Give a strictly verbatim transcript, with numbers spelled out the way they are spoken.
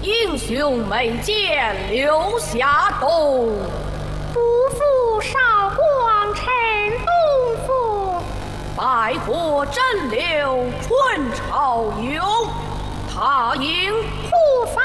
英雄美剑留下洞。 不负韶光尘东风， 百国争流春潮涌。他应护法